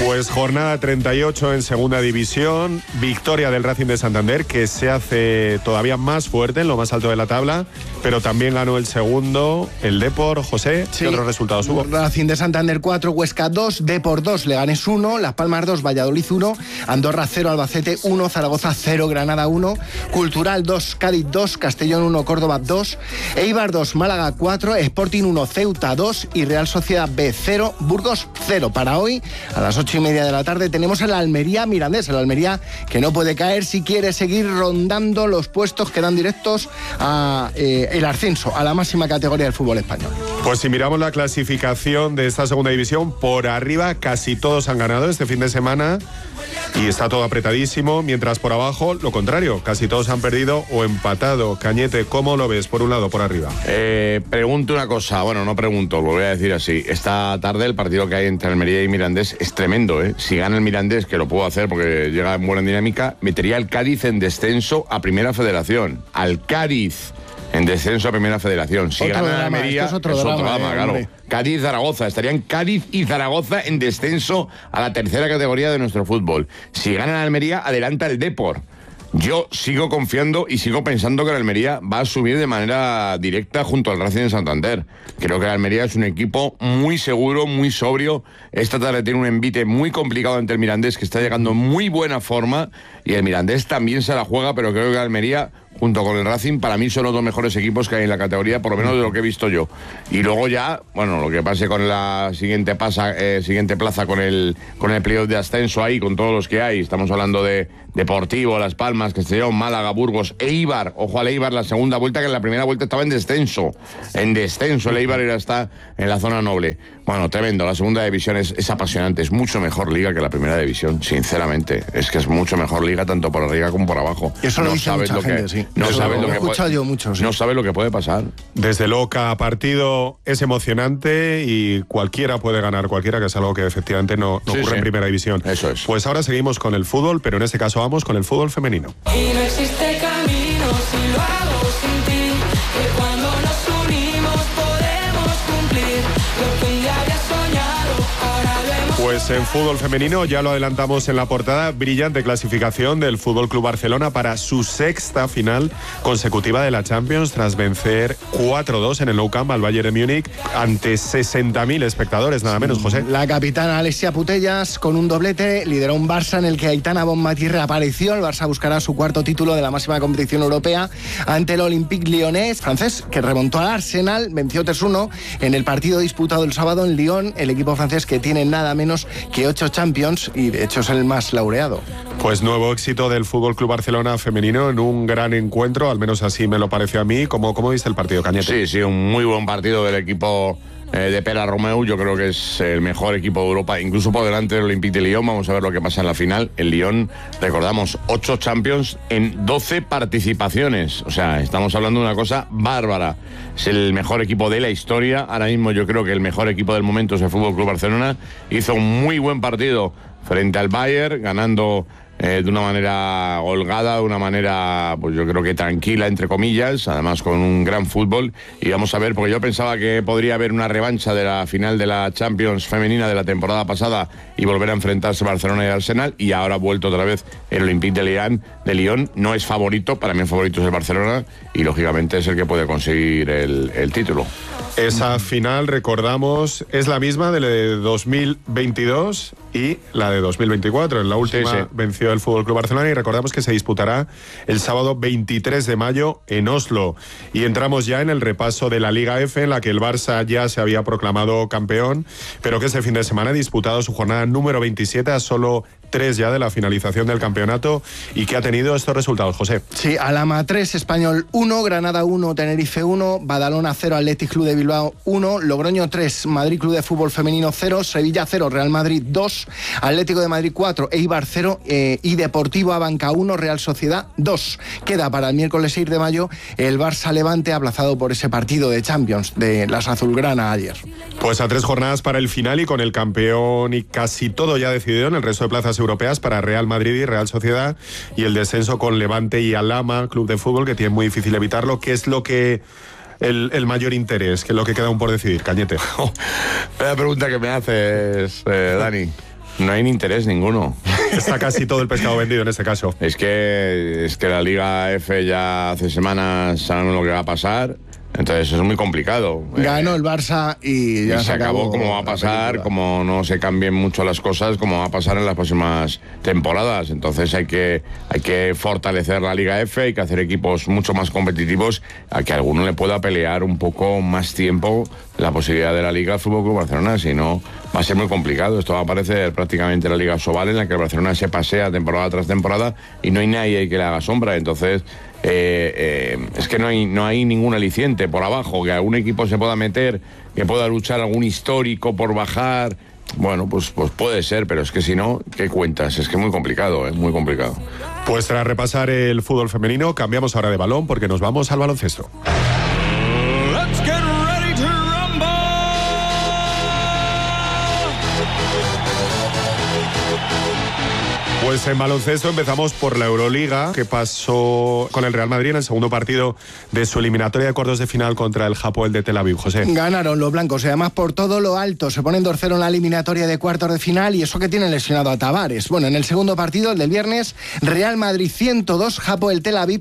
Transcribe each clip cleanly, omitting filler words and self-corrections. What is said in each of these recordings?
Pues jornada 38 en segunda división, victoria del Racing de Santander, que se hace todavía más fuerte en lo más alto de la tabla, pero también ganó el segundo, el Depor. José, ¿qué otros resultados hubo? Racing de Santander 4, Huesca 2, Depor 2, Leganés 1, Las Palmas 2, Valladolid 1, Andorra 0, Albacete 1, Zaragoza 0, Granada 1, Cultural 2, Cádiz 2, Castellón 1, Córdoba 2, Eibar 2, Málaga 4, Sporting 1, Ceuta 2 y Real Sociedad B 0, Burgos 0. Para hoy, a las 8:30 de la tarde, tenemos el Almería Mirandés, el Almería que no puede caer si quiere seguir rondando los puestos que dan directos a el ascenso, a la máxima categoría del fútbol español. Pues si miramos la clasificación de esta segunda división, por arriba casi todos han ganado este fin de semana y está todo apretadísimo, mientras por abajo, lo contrario, casi todos han perdido o empatado. Cañete, ¿cómo lo ves por un lado, por arriba? Pregunto una cosa, bueno, no pregunto, lo voy a decir así. Esta tarde el partido que hay entre Almería y Mirandés es tremendo, ¿eh? Si gana el Mirandés, que lo puedo hacer porque llega en buena dinámica, metería al Cádiz en descenso a Primera Federación. Al Cádiz en descenso a Primera Federación. Si gana el Almería, es otro drama, claro. Cádiz-Zaragoza, estarían Cádiz y Zaragoza en descenso a la tercera categoría de nuestro fútbol. Si gana el Almería, adelanta el Depor. Yo sigo confiando y sigo pensando que el Almería va a subir de manera directa junto al Racing de Santander. Creo que el Almería es un equipo muy seguro, muy sobrio. Esta tarde tiene un envite muy complicado ante el Mirandés, que está llegando en muy buena forma, y el Mirandés también se la juega, pero creo que el Almería, junto con el Racing, para mí son los dos mejores equipos que hay en la categoría, por lo menos de lo que he visto yo. Y luego ya, bueno, lo que pase con la siguiente plaza con el playoff de ascenso ahí, con todos los que hay. Estamos hablando de Deportivo, Las Palmas, Castellón, Málaga, Burgos, Eibar. Ojo al Eibar, la segunda vuelta, que en la primera vuelta estaba en descenso. En descenso, el Eibar está en la zona noble. Bueno, tremendo, la segunda división es apasionante, es mucho mejor liga que la primera división, sinceramente. Es que es mucho mejor liga, tanto por arriba como por abajo. Eso lo dice mucha gente, sí. No sabes lo que escuchado yo mucho, sí. No sabes lo que puede pasar. Desde luego, cada partido es emocionante y cualquiera puede ganar, cualquiera, que es algo que efectivamente no ocurre en primera división. Eso es. Pues ahora seguimos con el fútbol, pero en este caso vamos con el fútbol femenino. Y no existe camino si lo hago sin ti, que cuando nos unimos podemos cumplir lo que un día había soñado, ahora lo hemos. Pues en fútbol femenino, ya lo adelantamos en la portada, brillante clasificación del Fútbol Club Barcelona para su sexta final consecutiva de la Champions, tras vencer 4-2 en el Nou Camp al Bayern de Múnich ante 60.000 espectadores, nada menos, José. La capitana Alexia Putellas, con un doblete, lideró un Barça en el que Aitana Bonmatí reapareció. El Barça buscará su cuarto título de la máxima competición europea ante el Olympique Lyonnais francés, que remontó al Arsenal, venció 3-1 en el partido disputado el sábado en Lyon. El equipo francés, que tiene nada menos que 8 Champions y de hecho es el más laureado. Pues nuevo éxito del Fútbol Club Barcelona femenino en un gran encuentro, al menos así me lo pareció a mí. ¿Cómo viste el partido, Cañete? Sí, un muy buen partido del equipo de Pere Romeu. Yo creo que es el mejor equipo de Europa, incluso por delante del Olympique de Lyon. Vamos a ver lo que pasa en la final. El Lyon, recordamos, 8 Champions en 12 participaciones. O sea, estamos hablando de una cosa bárbara. Es el mejor equipo de la historia. Ahora mismo yo creo que el mejor equipo del momento es el Fútbol Club Barcelona. Hizo un muy buen partido frente al Bayern, ganando de una manera holgada, de una manera, pues yo creo que tranquila, entre comillas, además con un gran fútbol. Y vamos a ver, porque yo pensaba que podría haber una revancha de la final de la Champions femenina de la temporada pasada y volver a enfrentarse Barcelona y Arsenal, y ahora ha vuelto otra vez el Olympique de Lyon. No es favorito, para mí el favorito es el Barcelona, y lógicamente es el que puede conseguir el título. Esa final, recordamos, es la misma de la de 2022 y la de 2024. En la última venció el Fútbol Club Barcelona, y recordamos que se disputará el sábado 23 de mayo en Oslo. Y entramos ya en el repaso de la Liga F, en la que el Barça ya se había proclamado campeón, pero que este fin de semana ha disputado su jornada número 27 a solo 3 ya de la finalización del campeonato, y que ha tenido estos resultados, José. Sí, Alhama 3, Español 1, Granada 1, Tenerife 1, Badalona 0, Athletic Club de Bilbao 1, Logroño 3, Madrid Club de Fútbol Femenino 0, Sevilla 0, Real Madrid 2, Atlético de Madrid 4, Eibar 0 y Deportivo Abanca 1, Real Sociedad 2. Queda para el miércoles 6 de mayo el Barça Levante, aplazado por ese partido de Champions de las azulgrana ayer. Pues a 3 jornadas para el final, y con el campeón y casi todo ya decidido en el resto de plazas europeas para Real Madrid y Real Sociedad, y el descenso con Levante y Alhama Club de Fútbol, que tiene muy difícil evitarlo. ¿Qué es lo que el mayor interés? ¿Qué es lo que queda aún por decidir, Cañete? La pregunta que me haces, Dani. No hay ni interés ninguno. Está casi todo el pescado vendido en este caso. Es que la Liga F ya hace semanas sabemos lo que va a pasar. Entonces es muy complicado. Ganó el Barça y ya se acabó. Como va a pasar, como no se cambien mucho las cosas, como va a pasar en las próximas temporadas. Entonces hay que fortalecer la Liga F, hay que hacer equipos mucho más competitivos, a que alguno le pueda pelear un poco más tiempo la posibilidad de la Liga Fútbol Club Barcelona. Si no, va a ser muy complicado. Esto va a parecer prácticamente la Liga Sobal, en la que el Barcelona se pasea temporada tras temporada y no hay nadie que le haga sombra. Entonces es que no hay ningún aliciente por abajo, que algún equipo se pueda meter, que pueda luchar algún histórico por bajar. Bueno, pues puede ser, pero es que si no, ¿qué cuentas? Es que es muy complicado, muy complicado. Pues tras repasar el fútbol femenino, cambiamos ahora de balón porque nos vamos al baloncesto. Let's get ready to rumble. Pues en baloncesto empezamos por la Euroliga, que pasó con el Real Madrid en el segundo partido de su eliminatoria de cuartos de final contra el Hapoel de Tel Aviv. José. Ganaron los blancos y además por todo lo alto. Se ponen 2-0 en la eliminatoria de cuartos de final y eso que tienen lesionado a Tavares. Bueno, en el segundo partido, el del viernes, Real Madrid 102, Hapoel Tel Aviv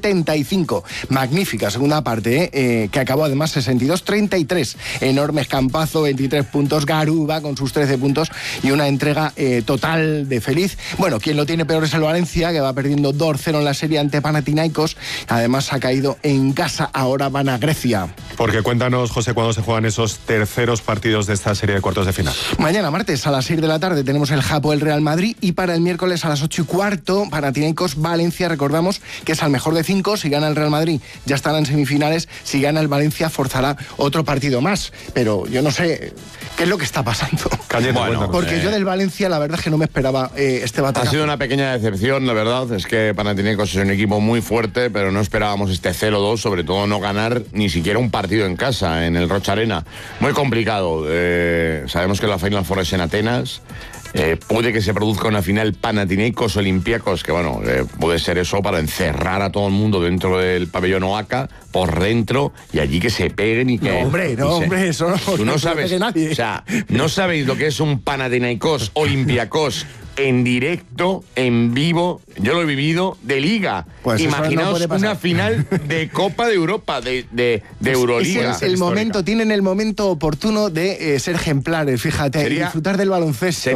75. Magnífica segunda parte, que acabó además 62-33. Enorme escampazo, 23 puntos. Garuba con sus 13 puntos y una entrega total de feliz. Bueno, quien lo tiene peor es el Valencia, que va perdiendo 2-0 en la serie ante Panathinaikos. Además ha caído en casa, ahora van a Grecia. Porque cuéntanos, José, cuándo se juegan esos terceros partidos de esta serie de cuartos de final. Mañana martes a las 6 de la tarde tenemos el Hapoel Real Madrid y para el miércoles a las 8:15 Panathinaikos Valencia. Recordamos que es al mejor de 5. Si gana el Real Madrid ya estará en semifinales. Si gana el Valencia forzará otro partido más. Pero yo no sé qué es lo que está pasando. Cañete, bueno, porque yo del Valencia la verdad es que no me esperaba este batacazo. Ha sido una pequeña decepción, la verdad. Es que Panathinaikos es un equipo muy fuerte, pero no esperábamos este 0-2, sobre todo no ganar ni siquiera un partido en casa, en el Rocha Arena. Muy complicado. Sabemos que la Final Four es en Atenas. Puede que se produzca una final Panathinaikos Olympiacos, que bueno, puede ser eso para encerrar a todo el mundo dentro del pabellón Oaca, por dentro, y allí que se peguen y que... No, hombre, eso no. Tú no sabes, nadie. o sea, no sabéis lo que es un Panathinaikos Olympiacos en directo, en vivo. Yo lo he vivido de liga. Pues imaginaos no una final de Copa de Europa, de Euroliga. Es el momento, tienen el momento oportuno de ser ejemplares, fíjate, y disfrutar del baloncesto.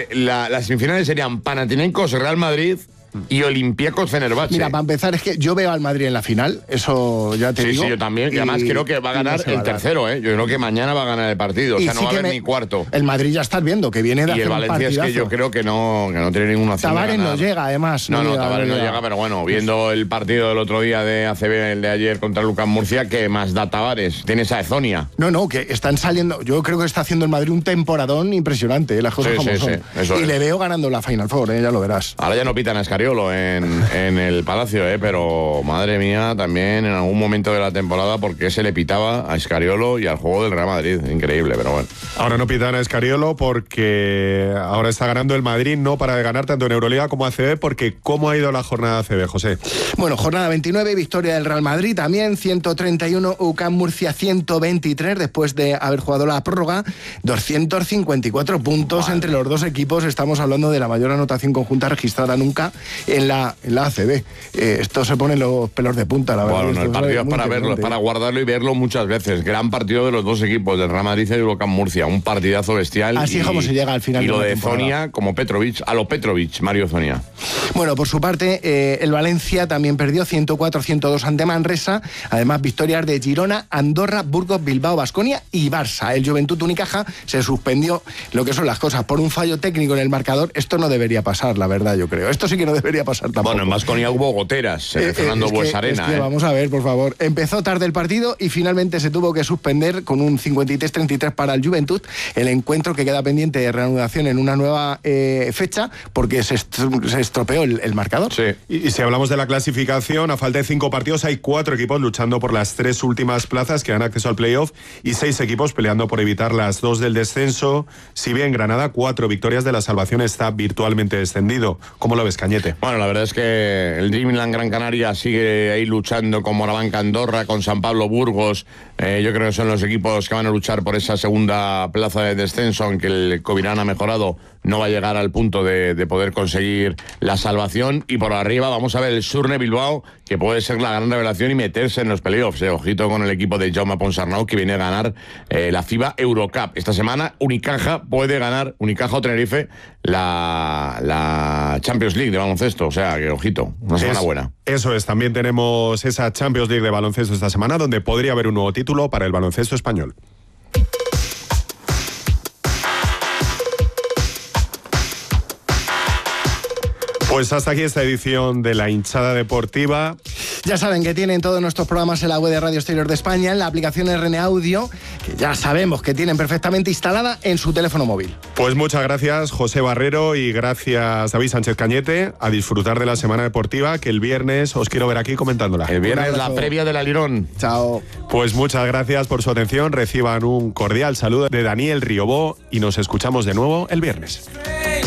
Las semifinales serían Panathinaikos Real Madrid y Olympiacos Fenerbahce. Mira, para empezar, es que yo veo al Madrid en la final, eso ya te digo. Sí, yo también, y además creo que va a ganar el tercero, ¿eh? Yo creo que mañana va a ganar el partido, o sea, no va a haber ni cuarto. El Madrid ya estás viendo, que viene de hacer un partidazo. Y el Valencia es que yo creo que no tiene ninguna opción. Tavares no llega, además. No, Tavares no llega, pero bueno, viendo el partido del otro día de ACB, el de ayer contra Lucas Murcia, ¿qué más da Tavares? Tienes a Ezonia. No, que están saliendo, yo creo que está haciendo el Madrid un temporadón impresionante, las cosas como son. Y le veo ganando la Final Four, ya lo verás. Ahora ya no pitan a Escariolo en el Palacio, pero madre mía, también en algún momento de la temporada, porque se le pitaba a Escariolo y al juego del Real Madrid. Increíble, pero bueno. Ahora no pitan a Escariolo porque ahora está ganando el Madrid, no para de ganar tanto en Euroliga como ACB, porque ¿cómo ha ido la jornada ACB, José? Bueno, jornada 29, victoria del Real Madrid también, 131, UCAM Murcia 123, después de haber jugado la prórroga, 254 puntos entre los dos equipos. Estamos hablando de la mayor anotación conjunta registrada nunca en la ACB. Esto se pone los pelos de punta, la verdad. Bueno, el partido es para verlo, es para guardarlo y verlo muchas veces. Gran partido de los dos equipos, del Real Madrid y del UCAM Murcia. Un partidazo bestial. Así es como se llega al final. Y de lo la de temporada. Zonia, como Petrovic, a lo Petrovic, Mario Zonia. Bueno, por su parte, el Valencia también perdió 104-102 ante Manresa. Además, victorias de Girona, Andorra, Burgos, Bilbao, Baskonia y Barça. El Juventud Unicaja se suspendió, lo que son las cosas, por un fallo técnico en el marcador. Esto no debería pasar, la verdad, yo creo. Esto sí que no debería pasar tampoco. Bueno, en Baskonia hubo goteras, Fernando Buesarena. Vamos a ver, por favor. Empezó tarde el partido y finalmente se tuvo que suspender con un 53-33 para el Juventud. El encuentro que queda pendiente de reanudación en una nueva fecha porque se estropeó el marcador. Sí. Y si hablamos de la clasificación, a falta de 5 partidos hay 4 equipos luchando por las 3 últimas plazas que dan acceso al playoff y 6 equipos peleando por evitar las 2 del descenso. Si bien Granada, 4 victorias de la salvación, está virtualmente descendido. ¿Cómo lo ves, Cañete? Bueno, la verdad es que el Dreamland Gran Canaria sigue ahí luchando con Morabanca Andorra, con San Pablo Burgos, Yo creo que son los equipos que van a luchar por esa segunda plaza de descenso, aunque el Covirán ha mejorado, no va a llegar al punto de poder conseguir la salvación. Y por arriba vamos a ver el Surne Bilbao, que puede ser la gran revelación y meterse en los playoffs. Ojito con el equipo de Jaume Ponsarnau, que viene a ganar la FIBA Eurocup. Esta semana Unicaja puede ganar, Unicaja o Tenerife, la Champions League de baloncesto. O sea, que ojito, una semana buena. Eso es, también tenemos esa Champions League de baloncesto esta semana, donde podría haber un nuevo título para el baloncesto español. Pues hasta aquí esta edición de La Hinchada Deportiva. Ya saben que tienen todos nuestros programas en la web de Radio Exterior de España, en la aplicación RN Audio, que ya sabemos que tienen perfectamente instalada en su teléfono móvil. Pues muchas gracias, José Barrero, y gracias, David Sánchez Cañete. A disfrutar de la semana deportiva, que el viernes os quiero ver aquí comentándola. El viernes la previa del Alirón. Chao. Pues muchas gracias por su atención. Reciban un cordial saludo de Daniel Riobó y nos escuchamos de nuevo el viernes.